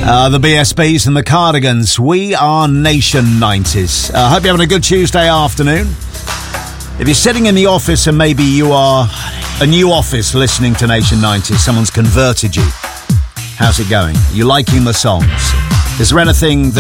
The BSBs and the Cardigans. We are Nation 90s. Hope you're having a good Tuesday afternoon. If you're sitting in the office and maybe you are a new office listening to Nation 90s, someone's converted you. How's it going? Are you liking the songs? Is there anything that